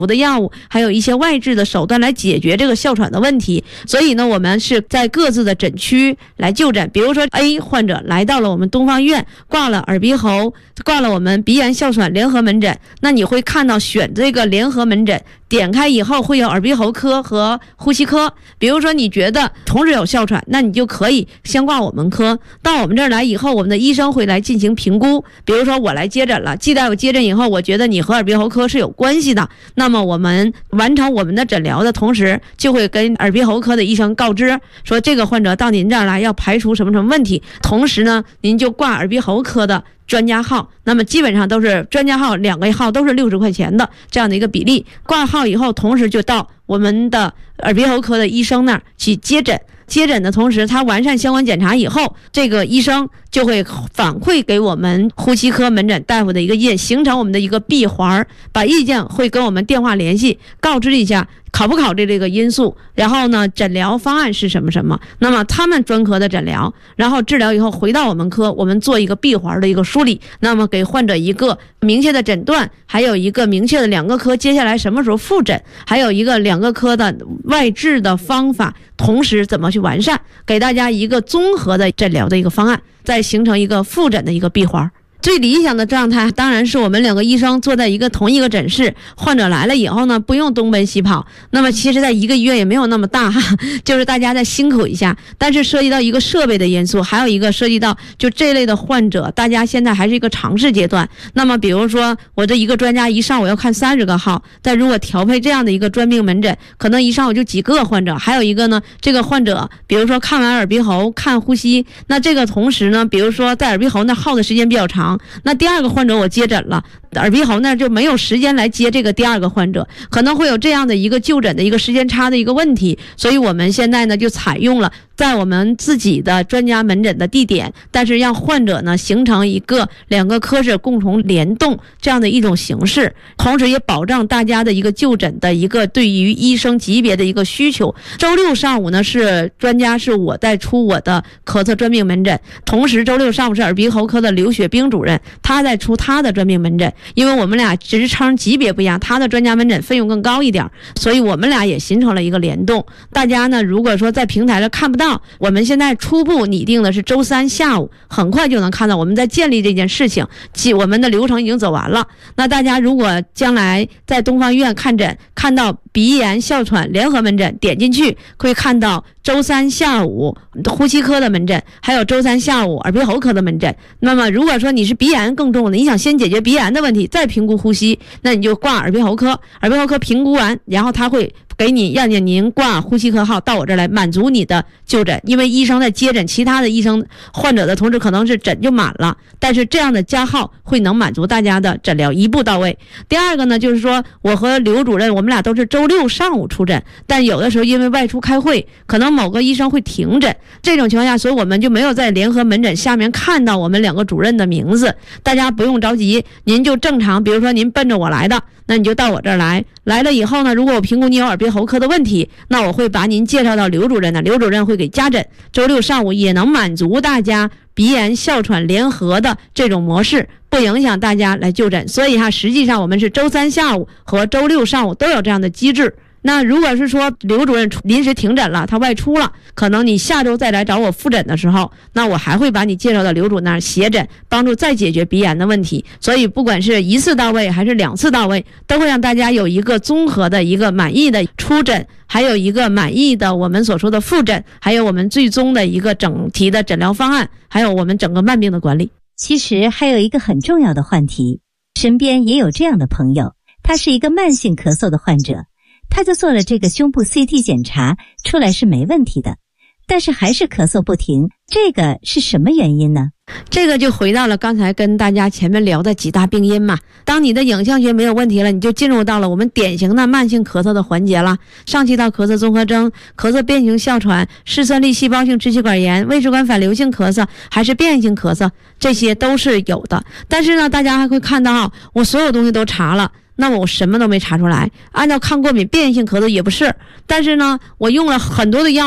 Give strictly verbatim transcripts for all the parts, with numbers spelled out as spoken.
的药物，还有一些外治的手段来解决这个哮喘的问题。所以呢，我们是在各自的诊区来就诊。比如说 A 患者来到了我们东方医院，挂了耳鼻喉，挂了我们鼻炎哮喘联合门诊，那你会看到选这个联合门诊，点开以后会有耳鼻喉科和呼吸科。比如说你觉得同时有哮喘，那你就可以先挂我们科。到我们这儿来以后，我们的医生会来进行评估。比如说我来接诊了，季大夫接诊以后，我觉得你和耳鼻喉科是有关系的，那么我们完成我们的诊疗的同时，就会跟耳鼻喉科的医生告知说，这个患者到您这儿来要排除什么什么问题，同时呢，您就挂耳鼻喉科的专家号。那么基本上都是专家号，两个号都是六十块钱的这样的一个比例。挂号以后，同时就到我们的耳鼻喉科的医生那儿去接诊。接诊的同时，他完善相关检查以后，这个医生就会反馈给我们呼吸科门诊大夫的一个意见，形成我们的一个闭环，把意见会跟我们电话联系，告知一下考不考虑这个因素，然后呢，诊疗方案是什么什么。那么他们专科的诊疗，然后治疗以后回到我们科，我们做一个闭环的一个梳理，那么给患者一个明确的诊断，还有一个明确的两个科接下来什么时候复诊，还有一个两个科的外治的方法，同时怎么去完善，给大家一个综合的诊疗的一个方案，再形成一个复诊的一个闭环。最理想的状态当然是我们两个医生坐在一个同一个诊室，患者来了以后呢，不用东奔西跑。那么其实在一个医院也没有那么大哈，就是大家再辛苦一下，但是涉及到一个设备的因素，还有一个涉及到就这类的患者，大家现在还是一个尝试阶段。那么比如说我这一个专家一上午要看三十个号，但如果调配这样的一个专病门诊，可能一上午就几个患者。还有一个呢，这个患者比如说看完耳鼻喉看呼吸，那这个同时呢，比如说在耳鼻喉那耗的时间比较长，那第二个患者我接诊了，耳鼻喉那就没有时间来接这个第二个患者，可能会有这样的一个就诊的一个时间差的一个问题。所以我们现在呢就采用了在我们自己的专家门诊的地点，但是让患者呢形成一个两个科室共同联动这样的一种形式，同时也保障大家的一个就诊的一个对于医生级别的一个需求。周六上午呢是专家是我在出我的咳嗽专病门诊，同时周六上午是耳鼻喉科的刘雪冰主任，他在出他的专病门诊。因为我们俩职称级别不一样，他的专家门诊费用更高一点，所以我们俩也形成了一个联动。大家呢如果说在平台上看不到，我们现在初步拟定的是周三下午，很快就能看到我们在建立这件事情，即我们的流程已经走完了。那大家如果将来在东方医院看诊，看到鼻炎哮喘联合门诊，点进去会看到周三下午呼吸科的门诊，还有周三下午耳鼻喉科的门诊。那么如果说你是鼻炎更重的，你想先解决鼻炎的问题，再评估呼吸，那你就挂耳鼻喉科，耳鼻喉科评估完，然后他会给你让您挂呼吸科号到我这儿来，满足你的就诊。因为医生在接诊其他的医生患者的同时，可能是诊就满了，但是这样的加号会能满足大家的诊疗一步到位。第二个呢，就是说我和刘主任我们俩都是周六上午出诊，但有的时候因为外出开会，可能某个医生会停诊，这种情况下，所以我们就没有在联合门诊下面看到我们两个主任的名字。大家不用着急，您就正常，比如说您奔着我来的，那你就到我这儿来，来了以后呢，如果我评估你有耳鼻喉科的问题，那我会把您介绍到刘主任的，刘主任会给加诊，周六上午也能满足大家鼻炎哮喘联合的这种模式，不影响大家来就诊。所以哈，实际上我们是周三下午和周六上午都有这样的机制。那如果是说刘主任临时停诊了，他外出了，可能你下周再来找我复诊的时候，那我还会把你介绍到刘主那儿协诊，帮助再解决鼻炎的问题。所以不管是一次到位还是两次到位，都会让大家有一个综合的一个满意的出诊，还有一个满意的我们所说的复诊，还有我们最终的一个整体的诊疗方案，还有我们整个慢病的管理。 其实还有一个很重要的话题，身边也有这样的朋友，他是一个慢性咳嗽的患者，他就做了这个胸部 C T 检查，出来是没问题的，但是还是咳嗽不停，这个是什么原因呢？ 这个就回到了刚才跟大家前面聊的几大病因嘛。当你的影像学没有问题了，你就进入到了我们典型的慢性咳嗽的环节了。上气道咳嗽综合征、咳嗽变形哮喘、嗜酸粒细胞性支气管炎、胃食管反流性咳嗽还是变异性咳嗽，这些都是有的。但是呢，大家还会看到我所有东西都查了，那么我什么都没查出来。按照抗过敏变异性咳嗽也不是，但是呢，我用了很多的药物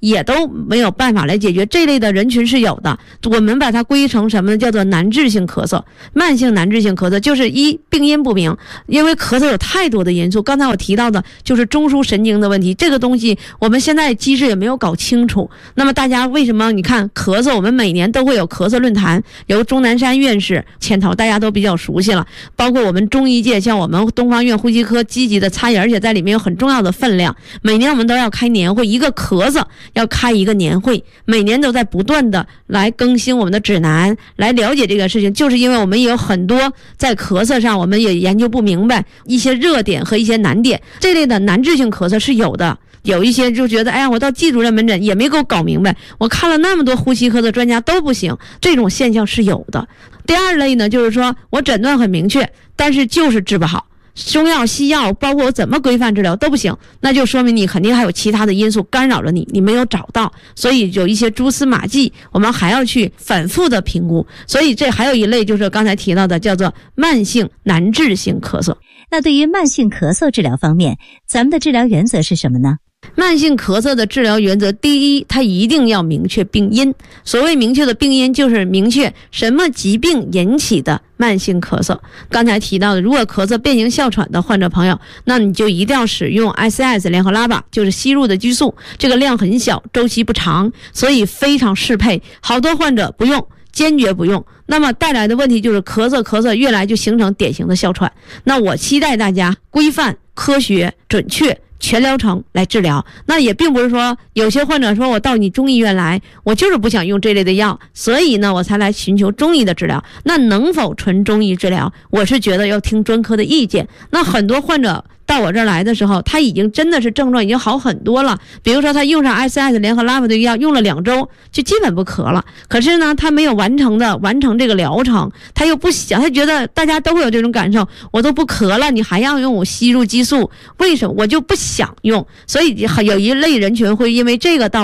也都没有办法来解决。这类的人群是有的，我们把它归成什么呢？叫做难治性咳嗽。慢性难治性咳嗽就是一病因不明，因为咳嗽有太多的因素，刚才我提到的就是中枢神经的问题，这个东西我们现在机制也没有搞清楚。那么大家为什么你看咳嗽，我们每年都会有咳嗽论坛，由钟南山院士牵头，大家都比较熟悉了。包括我们中医界，像我们东方院呼吸科积极的参与，而且在里面有很重要的分量。每年我们都要开年会，一个咳嗽要开一个年会，每年都在不断的来更新我们的指南，来了解这个事情。就是因为我们也有很多在咳嗽上我们也研究不明白一些热点和一些难点，这类的难治性咳嗽是有的。有一些就觉得，哎呀，我到季主任门诊也没给我搞明白，我看了那么多呼吸科的专家都不行，这种现象是有的。第二类呢，就是说我诊断很明确，但是就是治不好，中药西药包括我怎么规范治疗都不行，那就说明你肯定还有其他的因素干扰着你，你没有找到，所以有一些蛛丝马迹我们还要去反复的评估。所以这还有一类就是刚才提到的叫做慢性难治性咳嗽。 那对于慢性咳嗽治疗方面，咱们的治疗原则是什么呢？ 慢性咳嗽的治疗原则，第一，它一定要明确病因。所谓明确的病因，就是明确什么疾病引起的慢性咳嗽。刚才提到的，如果咳嗽变形哮喘的患者朋友，那你就一定要使用 I C S 联合拉巴，就是吸入的激素，这个量很小，周期不长，所以非常适配。好多患者不用，坚决不用，那么带来的问题就是咳嗽咳嗽越来就形成典型的哮喘。那我期待大家规范、科学、准确、全疗程来治疗。那也并不是说有些患者说我到你中医院来，我就是不想用这类的药，所以呢我才来寻求中医的治疗。那能否纯中医治疗，我是觉得要听专科的意见。那很多患者到我这儿来的时候，他已经真的是症状已经好很多了，比如说他用上 I C S 联合拉巴的药用了两周就基本不咳了，可是呢他没有完成的完成这个疗程，他又不想，他觉得大家都会有这种感受，我都不咳了你还要用我吸入激素，为什么我就不想用？所以有一类人群会因为这个到